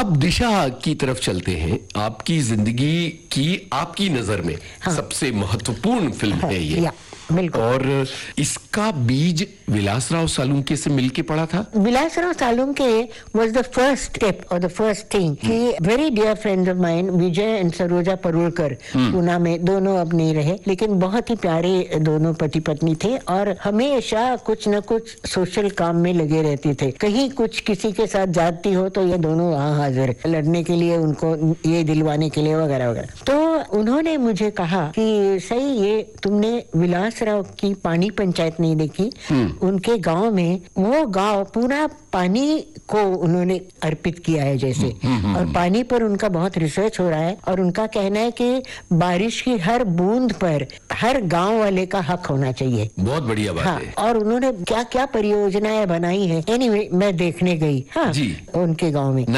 अब दिशा की तरफ चलते हैं। आपकी जिंदगी की आपकी नजर में सबसे महत्वपूर्ण फिल्म है ये। बिल्कुल। और इसका बीज विलासराव सालुंके से मिलके पड़ा था। Vilasrao Salunke was the first step or the first thing कि very dear friends of mine Vijay and Saroja परुलकर Poona में, दोनों अब नहीं रहे, लेकिन बहुत ही प्यारे दोनों पति पत्नी थे और हमेशा कुछ न कुछ सोशल काम में लगे रहते थे। कहीं कुछ किसी के साथ जाती हो तो ये दोनों वहाँ हाजिर, लड़ने के लिए, उनको ये दिलवाने के लिए वगैरह वगैरह। तो उन्होंने मुझे कहा कि सही, ये तुमने विलासराव की पानी पंचायत नहीं देखी? उनके गांव में वो गांव पूरा पानी को उन्होंने अर्पित किया है जैसे, और पानी पर उनका बहुत रिसर्च हो रहा है और उनका कहना है कि बारिश की हर बूंद पर हर गांव वाले का हक होना चाहिए। बहुत बढ़िया बात है। और उन्होंने क्या क्या परियोजनाएं बनाई है। एनीवे, मैं देखने गई जी। उनके गांव में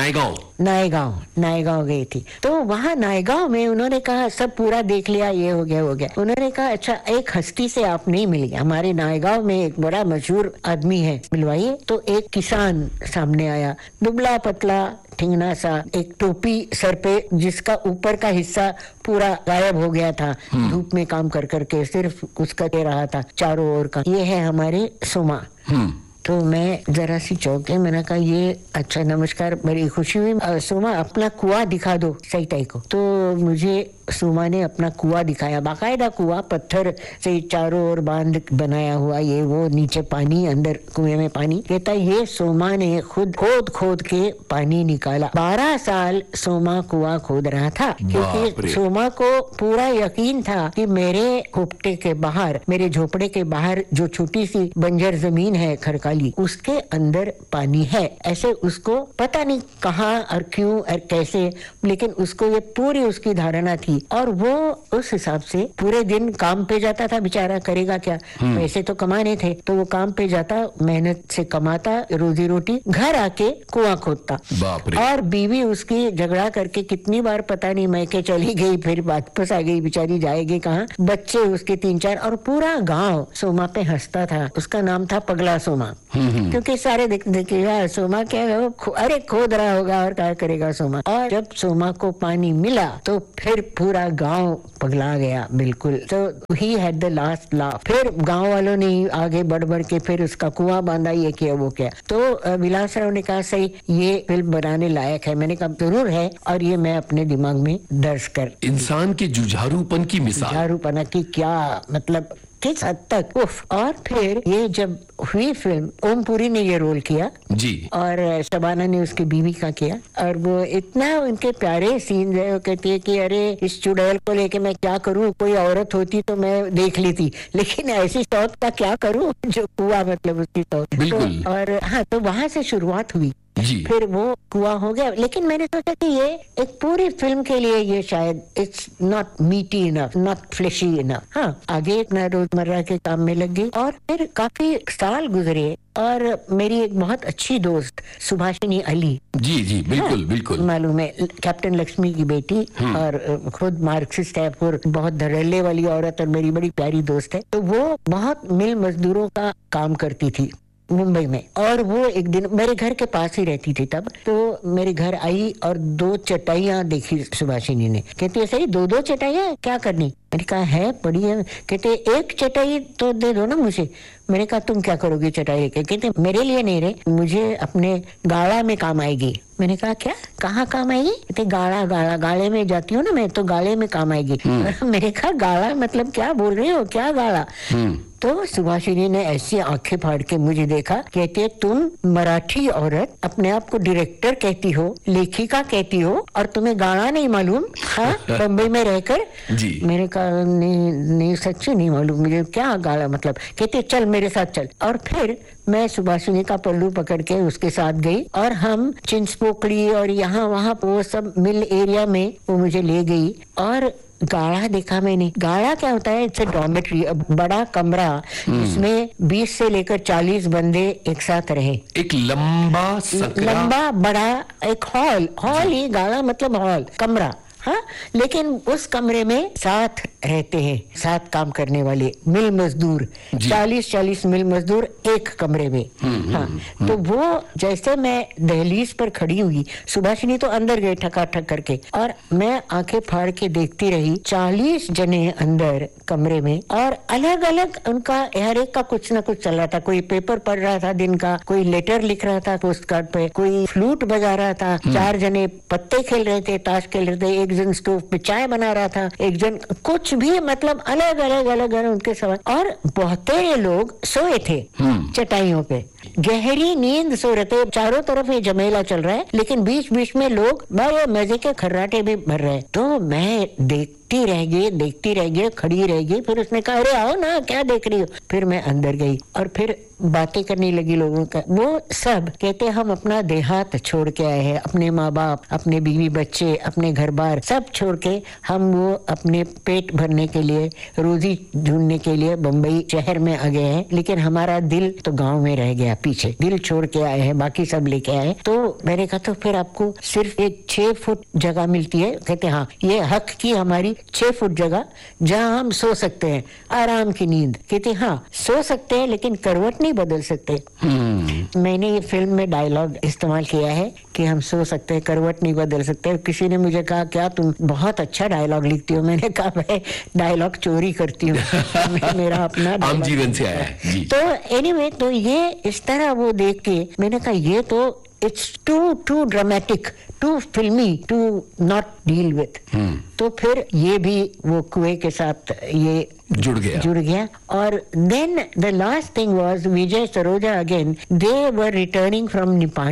नायगांव गई थी। तो वहाँ नायगांव में उन्होंने कहा सब पूरा देख लिया, ये हो गया। उन्होंने कहा अच्छा, एक हस्ती से आप नहीं मिली, हमारे नायगांव में एक बड़ा मशहूर आदमी है, मिलवाइए। तो एक किसान सामने आया, दुबला पतला ठिंगना सा, एक टोपी सर पे जिसका ऊपर का हिस्सा पूरा गायब हो गया था, धूप में काम कर करके सिर्फ उसका दे रहा था चारों ओर का। ये है हमारे सोमा। तो मैं जरा सी चौंक गई, मैंने कहा ये अच्छा, नमस्कार, बड़ी खुशी हुई। सोमा अपना कुआं दिखा दो सही टाइम को। तो मुझे सोमा ने अपना कुआं दिखाया, बाकायदा कुआं, पत्थर से चारों ओर बांध बनाया हुआ, ये वो, नीचे पानी, अंदर कुएं में पानी। कहता ये सोमा ने खुद खोद के पानी निकाला। 12 साल सोमा कुआं खोद रहा था, क्योंकि सोमा को पूरा यकीन था कि मेरे खोपटे के बाहर, मेरे झोपड़े के बाहर जो छोटी सी बंजर जमीन है खरकाली, उसके अंदर पानी है। ऐसे उसको पता नहीं कहाँ और क्यों और कैसे, लेकिन उसको ये पूरी उसकी धारणा थी और वो उस हिसाब से पूरे दिन काम पे जाता था। बेचारा करेगा क्या, पैसे तो कमाने थे, तो वो काम पे जाता, मेहनत से कमाता रोजी रोटी, घर आके कुआं खोदता। और बीवी उसकी झगड़ा करके कितनी बार पता नहीं मैके चली गई, फिर वापस आ गई, बेचारी जाएगी कहाँ। बच्चे उसके 3-4, और पूरा गांव सोमा पे हंसता था। उसका नाम था पगला सोमा, क्योंकि सारे देखेगा सोमा क्या है, अरे खोद रहा होगा और क्या करेगा सोमा। और जब सोमा को पानी मिला तो फिर पूरा गांव पगला गया बिल्कुल। तो he had the last laugh. फिर गांव वालों ने आगे बढ़ के फिर उसका कुआं बांधा, ये किया वो किया। तो विलासराव ने कहा सही, ये फिल्म बनाने लायक है। मैंने कहा जरूर है, और ये मैं अपने दिमाग में दर्ज कर। इंसान के जुझारूपन की मिसाल, जुझारूपना की क्या मतलब, किस हद तक। उफ। और फिर ये जब हुई फिल्म, ओमपुरी ने ये रोल किया जी, और शबाना ने उसकी बीवी का किया, और वो इतना उनके प्यारे सीन है। वो कहती है कि अरे इस चुड़ैल को लेके मैं क्या करूं, कोई औरत होती तो मैं देख लेती, लेकिन ऐसी शौक का क्या करूं जो हुआ, मतलब उसकी शौक। बिल्कुल। तो, और हाँ, तो वहां से शुरुआत हुई जी। फिर वो कुआं हो गया। लेकिन मैंने सोचा कि ये एक पूरी फिल्म के लिए ये शायद इट्स नॉट मीटी इनफ, नॉट फ्लेशी इनफ। हाँ, आगे अपना रोजमर्रा के काम में लग गई, और फिर काफी साल गुजरे और मेरी एक बहुत अच्छी दोस्त सुभाषिनी अली, जी बिल्कुल बिल्कुल मालूम है, कैप्टन लक्ष्मी की बेटी, और खुद मार्क्सिस्ट है, बहुत धड़ल्ले वाली औरत, और मेरी बड़ी प्यारी दोस्त है। तो वो बहुत मिल मजदूरों का काम करती थी मुंबई में, और वो एक दिन मेरे घर के पास ही रहती थी तब। तो मेरे घर आई और 2 चटाइयां देखी सुभाषिनी ने। कहती है सही 2-2 चटाइयां क्या करनी? मैंने कहा है पड़ी है। कहते एक चटाई तो दे दो ना मुझे। मैंने कहा तुम क्या करोगी चटाई लेके? कहते मेरे लिए नहीं रे, मुझे अपने गाड़ा में काम आएगी। मैंने कहा क्या, कहाँ काम आएगी? कहते गाड़े में जाती हूँ ना मैं, तो गाड़े में काम आएगी। मैंने कहा गाड़ा मतलब क्या बोल रहे हो, क्या गाड़ा? तो सुभाषिनी ने ऐसी आंखें फाड़ के मुझे देखा, कहती है तुम मराठी औरत अपने आप को डायरेक्टर कहती हो, लेखिका कहती हो, और तुम्हें गाना नहीं मालूम? हाँ, बम्बई में रहकर जी। मैंने कहा नहीं सच्ची नहीं मालूम मुझे, क्या गाना मतलब? कहते चल मेरे साथ चल। और फिर मैं सुभाषिनी का पल्लू पकड़ के उसके साथ गई, और हम चिंचपोकड़ी और यहाँ वहाँ वो सब मिल एरिया में वो मुझे ले गई, और गाड़ा देखा मैंने। गाड़ा क्या होता है? इट्स अ डॉर्मेट्री, बड़ा कमरा जिसमें 20 से लेकर 40 बंदे एक साथ रहे। एक लंबा बड़ा एक हॉल ही गाड़ा मतलब हॉल, कमरा। हाँ, लेकिन उस कमरे में 7 रहते हैं, 7 काम करने वाले मिल मजदूर, 40-40 मिल मजदूर एक कमरे में। हाँ, तो वो जैसे मैं दहलीज पर खड़ी हुई, सुभाषिनी तो अंदर गए ठकाठक करके, और मैं आंखें फाड़ के देखती रही। 40 जने अंदर कमरे में, और अलग अलग उनका हर एक का कुछ ना कुछ चल रहा था। कोई पेपर पढ़ रहा था दिन का, कोई लेटर लिख रहा था पोस्ट कार्ड पे, कोई फ्लूट बजा रहा था, 4 जने पत्ते खेल रहे थे, ताश खेल रहे थे, एक जन स्टोव पे चाय बना रहा था, एक जन कुछ भी, मतलब अलग अलग उनके सवाल। और बहुतेरे लोग सोए थे चटाइयों पे, गहरी नींद सो रहे थे। चारों तरफ ये जमेला चल रहा है, लेकिन बीच बीच में लोग बड़े मजे के खर्राटे भी भर रहे हैं। तो मैं देखती रह गई, खड़ी रह गई। फिर उसने कहा, अरे आओ ना, क्या देख रही हो? फिर मैं अंदर गई और फिर बातें करने लगी लोगों का। वो सब कहते हम अपना देहात छोड़ के आए हैं, अपने माँ बाप, अपने बीवी बच्चे, अपने घर बार सब छोड़ के हम वो अपने पेट भरने के लिए, रोजी ढूंढने के लिए बम्बई शहर में आ गए हैं, लेकिन हमारा दिल तो गाँव में रह गया पीछे। दिल छोड़ के आए हैं, बाकी सब लेके आए। तो मैंने कहा, तो फिर आपको सिर्फ एक 6 फुट जगह मिलती है? कहते हाँ, ये हक की हमारी 6 फुट जगह, जहाँ हम सो सकते हैं आराम की नींद। कहते हाँ, सो सकते हैं, लेकिन करवट नहीं बदल सकते। मैंने ये फिल्म में डायलॉग इस्तेमाल किया है कि हम सो सकते हैं, करवट नहीं बदल सकते। किसी ने मुझे कहा, क्या तुम बहुत अच्छा डायलॉग लिखती हो? मैंने कहा, मैं डायलॉग चोरी करती हूँ मेरा अपना आम जीवन से आया है जी। तो एनीवे, तो ये इस तरह वो देख के मैंने कहा, ये तो इट्स टू ड्रामेटिक, टू फिल्मी टू नॉट डील विथ। तो फिर ये भी वो कुएं के साथ ये जुड़ गया। और then the last thing was Vijay Saroja again, they were returning from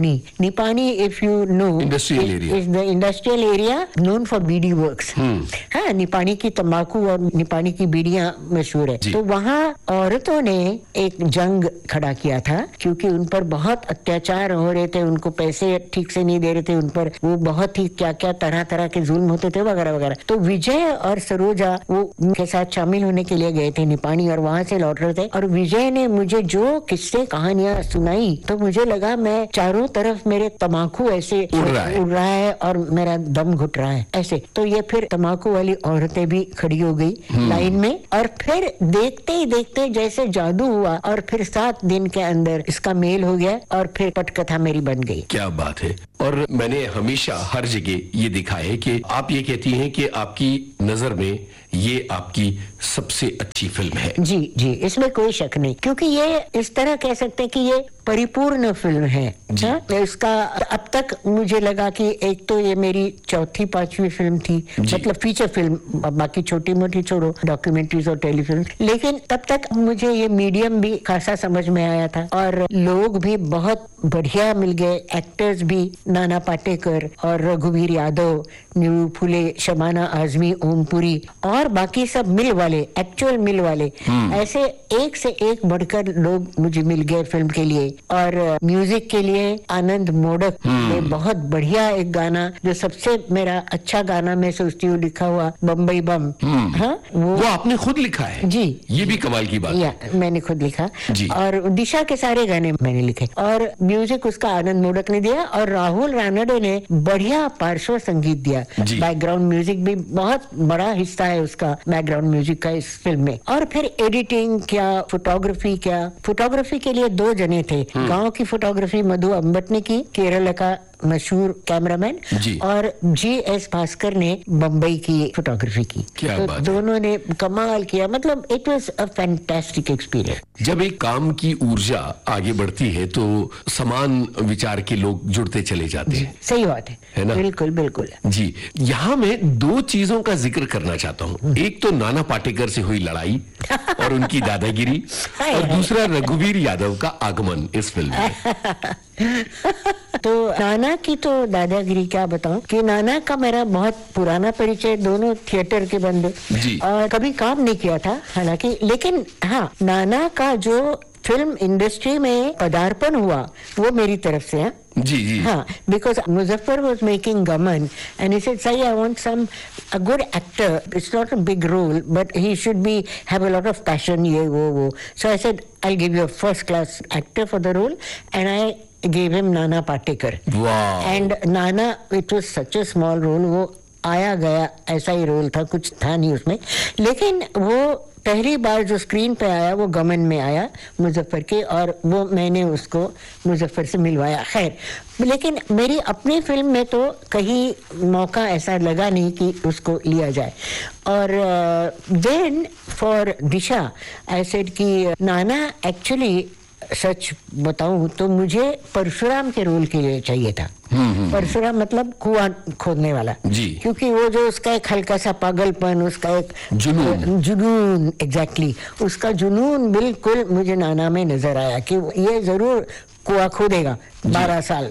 Nipani if you know, industrial area, is the industrial area known for bidi works. हाँ, निपानी की तंबाकू और निपानी की बीड़ियां मशहूर है। तो वहाँ औरतों ने एक जंग खड़ा किया था, क्योंकि उन पर बहुत अत्याचार हो रहे थे, उनको पैसे ठीक से नहीं दे रहे थे, उन पर वो बहुत ही क्या तरह के जुल्म होते थे वगैरह वगैरह। तो विजय और सरोजा वो उनके साथ शामिल होने के लिए गए थे निपानी, और वहां से लौट रहे थे। और विजय ने मुझे जो किस्से कहानियां सुनाई, तो मुझे लगा मैं चारों तरफ मेरे तम्बाकू ऐसे उड़ रहा है और मेरा दम घुट रहा है ऐसे। तो ये फिर तम्बाकू वाली औरतें भी खड़ी हो गई लाइन में, और फिर देखते ही देखते जैसे जादू हुआ, और फिर 7 दिन के अंदर इसका मेल हो गया, और फिर पटकथा मेरी बन गई। क्या बात है। और मैंने हमेशा हर जगह ये दिखा है कि आप ये कहती हैं कि आपकी नजर में ये आपकी सबसे अच्छी फिल्म है। जी, इसमें कोई शक नहीं, क्योंकि ये इस तरह कह सकते हैं कि ये परिपूर्ण फिल्म है। इसका अब तक मुझे लगा कि एक तो ये मेरी 4-5वीं फिल्म थी, मतलब फीचर फिल्म, बाकी छोटी मोटी छोड़ो, डॉक्यूमेंट्रीज और टेलीफिल्म, लेकिन तब तक मुझे ये मीडियम भी खासा समझ में आया था, और लोग भी बहुत बढ़िया मिल गए, एक्टर्स भी, नाना पाटेकर और रघुवीर यादव, नीरू फुले, शबाना आजमी, ओमपुरी, और बाकी सब मिल वाले, एक्चुअल मिल वाले, ऐसे एक से एक बढ़कर लोग मुझे मिल गए फिल्म के लिए। और म्यूजिक के लिए आनंद मोडक ने बहुत बढ़िया एक गाना, जो सबसे मेरा अच्छा गाना मैं सोचती हूँ लिखा हुआ, बम्बई बम। हाँ, वो आपने खुद लिखा है? जी, ये भी कमाल की बात है। मैंने खुद लिखा, और दिशा के सारे गाने मैंने लिखे, और म्यूजिक उसका आनंद मोडक ने दिया, और राहुल रानडे ने बढ़िया पार्श्व संगीत दिया। बैकग्राउंड म्यूजिक भी बहुत बड़ा हिस्सा है उसका, बैकग्राउंड म्यूजिक का इस फिल्म में। और फिर एडिटिंग क्या, फोटोग्राफी के लिए 2 जने थे। गांव की फोटोग्राफी मधु अम्बट ने की, केरल का मशहूर कैमरामैन, और GS भास्कर ने बम्बई की फोटोग्राफी की। तो दोनों ने कमाल किया, मतलब it was a fantastic experience. जब एक काम की ऊर्जा आगे बढ़ती है तो समान विचार के लोग जुड़ते चले जाते हैं। सही बात है ना? बिल्कुल जी। यहाँ मैं 2 चीजों का जिक्र करना चाहता हूँ। एक तो नाना पाटेकर से हुई लड़ाई और उनकी दादागिरी, और दूसरा रघुवीर यादव का आगमन इस फिल्म में। तो नाना की तो दादागिरी क्या बताऊं, कि नाना का मेरा बहुत पुराना परिचय, दोनों थिएटर के बंदे, और कभी काम नहीं किया था हालांकि, लेकिन हाँ, नाना का जो फिल्म इंडस्ट्री में पदार्पण हुआ वो मेरी तरफ से है। जी। हाँ, because Muzaffar was making Gaman, and he said, "Sai, I want a good actor. It's not a big role, but he should have a lot of passion." ये वो. So I said, "I'll give you a first-class actor for the role," and I gave him Nana Patekar. Wow. And Nana, it was such a small role. वो आया गया ऐसा ही role था, कुछ था नहीं उसमें। लेकिन वो पहली बार जो स्क्रीन पे आया वो गमन में आया मुजफ्फर के, और वो मैंने उसको मुजफ्फर से मिलवाया। खैर, लेकिन मेरी अपनी फिल्म में तो कहीं मौका ऐसा लगा नहीं कि उसको लिया जाए। और then for Disha I said कि नाना, एक्चुअली सच बताऊं तो मुझे परशुराम के रोल के लिए चाहिए था। परशुराम मतलब कुआं खोदने वाला जी। क्योंकि वो जो उसका एक हल्का सा पागलपन, उसका एक जुनून एग्जैक्टली, उसका जुनून बिल्कुल मुझे नाना में नजर आया कि ये जरूर कुआं खोदेगा 12 साल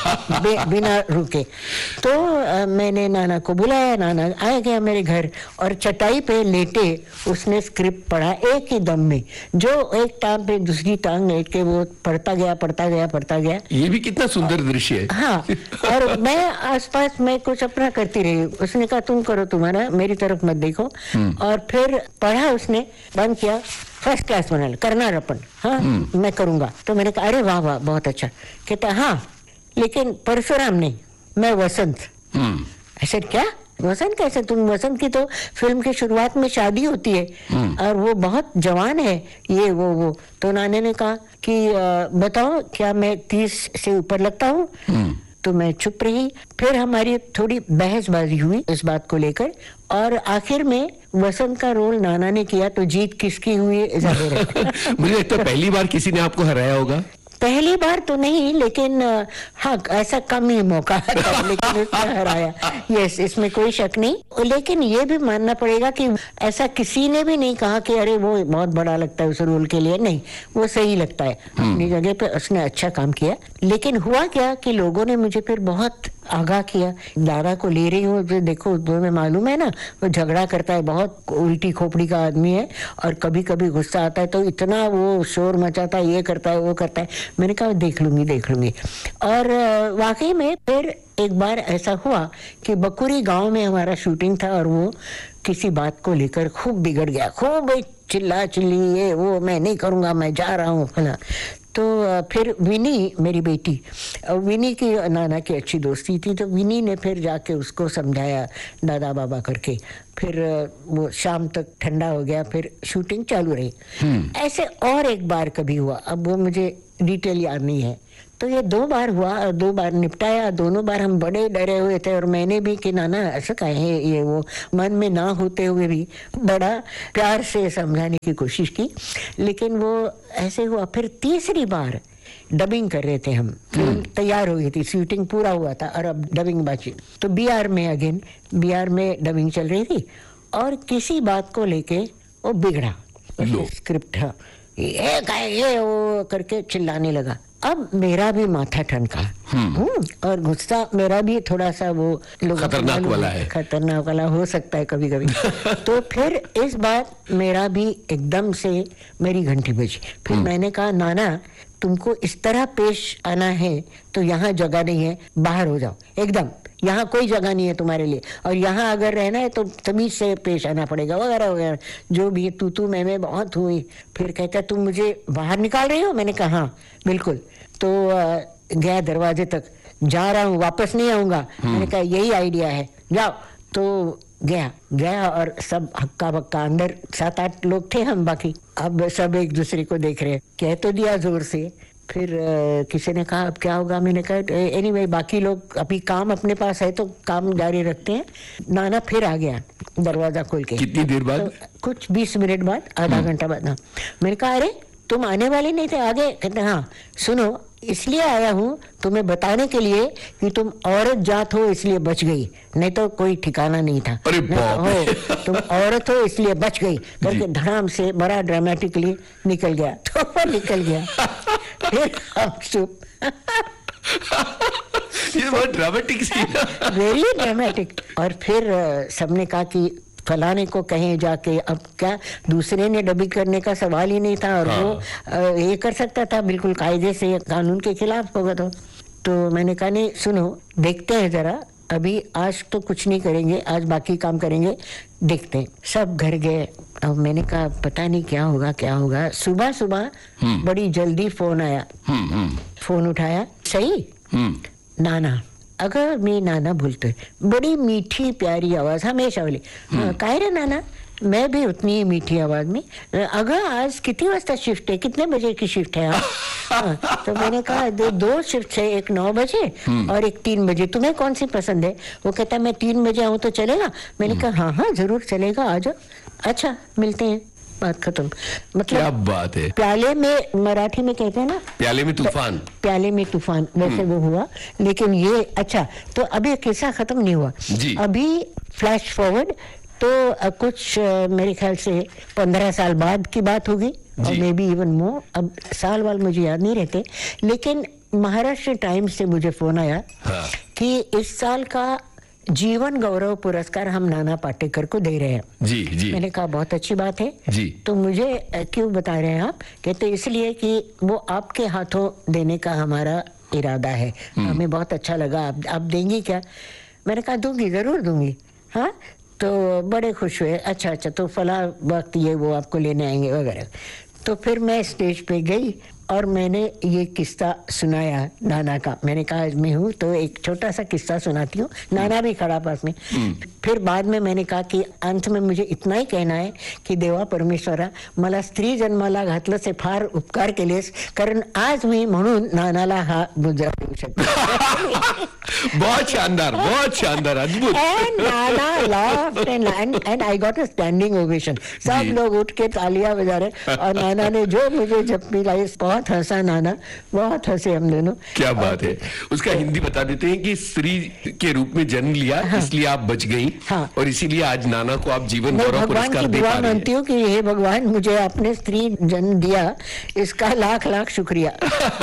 बिना रुके। तो मैंने नाना को बुलाया, नाना आ गया मेरे घर और चटाई पे लेटे उसने स्क्रिप्ट पढ़ा एक ही दम में, जो एक टांग पे दूसरी टांग लेट के वो पढ़ता गया। ये भी कितना सुंदर दृश्य है। हाँ, और मैं आसपास मैं कुछ अपना करती रही। उसने कहा तुम करो तुम्हारा, मेरी तरफ मत देखो। और फिर पढ़ा उसने, बंद किया, फर्स्ट क्लास बना, करना रपन, हाँ मैं करूंगा। तो मैंने कहा अरे वाह वाह बहुत अच्छा। कहता हाँ लेकिन परशुराम नहीं, मैं वसंत। ऐसे क्या वसंत कैसे? तुम वसंत की तो फिल्म की शुरुआत में शादी होती है और वो बहुत जवान है, ये वो। तो नाने ने कहा कि बताओ क्या मैं 30 से ऊपर लगता हूँ? तो मैं चुप रही। फिर हमारी थोड़ी बहसबाजी हुई इस बात को लेकर, और आखिर में वसंत का रोल नाना ने किया। तो जीत किसकी हुई जाहिर है। मुझे लगता है पहली बार किसी ने आपको हराया होगा। पहली बार तो नहीं, लेकिन हाँ ऐसा कम ही मौका था, लेकिन उसने हराया। यस, इसमें कोई शक नहीं। लेकिन ये भी मानना पड़ेगा कि ऐसा किसी ने भी नहीं कहा कि अरे वो बहुत बड़ा लगता है उस रोल के लिए। नहीं, वो सही लगता है अपनी जगह पे, उसने अच्छा काम किया। लेकिन हुआ क्या कि लोगों ने मुझे फिर बहुत आगाह किया। दादा को ले रही हूँ, देखो तुम्हें मालूम है ना वो झगड़ा करता है, बहुत उल्टी खोपड़ी का आदमी है, और कभी कभी गुस्सा आता है तो इतना वो शोर मचाता है, ये करता है वो करता है। मैंने कहा देख लूंगी। और वाकई में फिर एक बार ऐसा हुआ कि बकुरी गांव में हमारा शूटिंग था, और वो किसी बात को लेकर खूब बिगड़ गया, खूब चिल्ला चिल्ली, ये वो, मैं नहीं करूंगा, मैं जा रहा हूँ फला। तो फिर विनी, मेरी बेटी विनी की नाना की अच्छी दोस्ती थी, तो विनी ने फिर जाके उसको समझाया दादा बाबा करके। फिर वो शाम तक ठंडा हो गया, फिर शूटिंग चालू रही। ऐसे और एक बार कभी हुआ, अब वो मुझे डिटेल याद नहीं है। तो ये 2 बार हुआ और 2 बार निपटाया। दोनों बार हम बड़े डरे हुए थे, और मैंने भी कि नाना ऐसा कहे, ये वो मन में ना होते हुए भी बड़ा प्यार से समझाने की कोशिश की, लेकिन वो ऐसे हुआ। फिर तीसरी बार डबिंग कर रहे थे हम, फिल्म तैयार हो गई थी, शूटिंग पूरा हुआ था और अब डबिंग बाकी। तो बिहार में डबिंग चल रही थी, और किसी बात को लेके वो बिगड़ा स्क्रिप्ट। हाँ, ये वो करके चिल्लाने लगा। अब मेरा भी माथा ठनका, और गुस्सा मेरा भी थोड़ा सा वो खतरनाक वाला हो सकता है कभी कभी। तो फिर इस बार मेरा भी एकदम से मेरी घंटी बजी। फिर मैंने कहा नाना, तुमको इस तरह पेश आना है तो यहाँ जगह नहीं है, बाहर हो जाओ एकदम, यहाँ कोई जगह नहीं है तुम्हारे लिए, और यहाँ अगर रहना है तो तमीज से पेश आना पड़ेगा, वगैरह वगैरह जो भी तू मैं बहुत हुई। फिर कहता तुम मुझे बाहर निकाल रही हो? मैंने कहा हाँ बिल्कुल। तो गया दरवाजे तक, जा रहा हूँ, वापस नहीं आऊंगा। मैंने कहा यही आइडिया है, जाओ। तो गया और सब हक्का बक्का, अंदर 7-8 लोग थे हम, बाकी अब सब एक दूसरे को देख रहे। कह तो दिया जोर से। फिर किसी ने कहा अब क्या होगा? मैंने कहा एनीवे बाकी लोग अभी काम अपने पास है तो काम जारी रखते हैं। नाना फिर आ गया दरवाजा खोल के। कितनी देर बाद? तो कुछ 20 मिनट बाद, आधा घंटा बाद। ना, मैंने कहा अरे तुम आने वाले नहीं थे आगे? कहते हाँ सुनो, इसलिए आया हूँ तुम्हें बताने के लिए कि तुम औरत जात हो इसलिए बच गई, नहीं तो कोई ठिकाना नहीं था। अरे हो तुम औरत हो इसलिए बच गई करके धड़ाम से बड़ा ड्रामेटिकली निकल गया। तो वो निकल गया। फिर हम चुप। ये बहुत ड्रामेटिक सीन, वेरी ड्रामेटिक। और फिर सबने कहा कि फलाने को कहें जाके। अब क्या, दूसरे ने डबिंग करने का सवाल ही नहीं था, और वो ये कर सकता था बिल्कुल कायदे से, कानून के खिलाफ होगा। तो मैंने कहा नहीं सुनो, देखते हैं जरा, अभी आज तो कुछ नहीं करेंगे, आज बाकी काम करेंगे, देखते हैं। सब घर गए। अब मैंने कहा पता नहीं क्या होगा। सुबह बड़ी जल्दी फोन आया। फोन उठाया, सही नाना अगर मैं नाना बोलते, बड़ी मीठी प्यारी आवाज हमेशा बोले, काय रे नाना, मैं भी उतनी ही मीठी आवाज में, अगर आज कितनी वाजता शिफ्ट है, कितने बजे की शिफ्ट है आप? तो मैंने कहा दो शिफ्ट है, एक 9 बजे और एक 3 बजे, तुम्हें कौन सी पसंद है? वो कहता है मैं 3 बजे आऊँ तो चलेगा? मैंने कहा हाँ हाँ जरूर चलेगा, आ जाओ। अच्छा मिलते हैं, बात खत्म। मतलब क्या बात है। प्याले में, मराठी में कहते हैं ना, प्याले में तूफान, प्याले में तूफान, वैसे वो हुआ। लेकिन ये अच्छा, तो अभी किस्सा खत्म नहीं हुआ जी। अभी फ्लैश फॉरवर्ड तो कुछ मेरे ख्याल से 15 साल बाद की बात होगी, और मे बी इवन मोर, अब साल वाल मुझे याद नहीं रहते, लेकिन महाराष्ट्र टाइम्स से मुझे फोन आया कि इस साल का जीवन गौरव पुरस्कार हम नाना पाटेकर को दे रहे हैं। जी जी। मैंने कहा बहुत अच्छी बात है जी। तो मुझे क्यों बता रहे हैं आप? कहते इसलिए कि वो आपके हाथों देने का हमारा इरादा है, हमें बहुत अच्छा लगा, आप देंगी क्या? मैंने कहा दूंगी, जरूर दूंगी। हाँ, तो बड़े खुश हुए। अच्छा अच्छा, तो फला वक्त ये वो आपको लेने आएंगे वगैरह। तो फिर मैं स्टेज पे गई और मैंने ये किस्सा सुनाया नाना का। मैंने कहा आज मैं हूँ तो एक छोटा सा किस्सा सुनाती हूँ, नाना भी खड़ा पास में। फिर बाद में मैंने कहा कि अंत में मुझे इतना ही कहना है की देवा परमेश्वरा, मला स्त्री जन्माला घातलं से फार उपकार केलेस, कारण आज मी म्हणून नानाला हा मुजरा देऊ शकतो। बहुत शानदार, बहुत शानदार, अद्भुत। And Nana laughed and I got a standing ovation. सब लोग उठ के तालियां बजा रहे, और नाना ने जो मुझे झप्पी लाई, बहुत हंसा नाना, बहुत हंसे हम दोनों। क्या बात है। उसका हिंदी बता देते हैं कि स्त्री के रूप में जन्म लिया, इसलिए आप बच गई, और इसीलिए आज नाना को आप जीवन गौरव पुरस्कार दे पा रहे हैं। मानती हूँ कि हे भगवान, मुझे आपने स्त्री जन्म दिया, इसका लाख लाख शुक्रिया,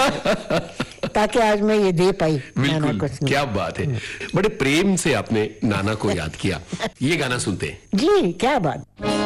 ताकि आज मैं ये दे पाई। बिल्कुल, क्या बात है। बड़े प्रेम से आपने नाना को याद किया। ये गाना सुनते हैं जी, क्या बात।